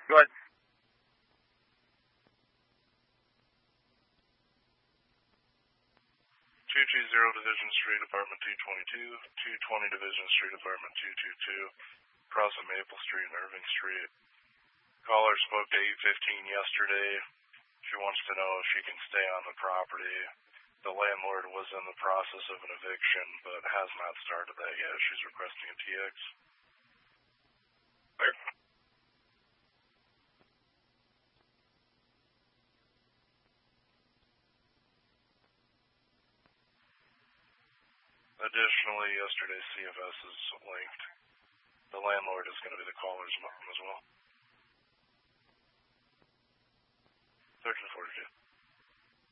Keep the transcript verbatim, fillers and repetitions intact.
Go ahead. two two zero Division Street, Apartment two twenty-two, two twenty Division Street, Apartment two twenty-two, across at Maple Street and Irving Street. Caller spoke to eight fifteen yesterday. She wants to know if she can stay on the property. The landlord was in the process of an eviction, but has not started that yet. She's requesting a T X. Clear. Additionally, yesterday's C F S is linked. The landlord is going to be the caller's mom as well. thirteen forty-two.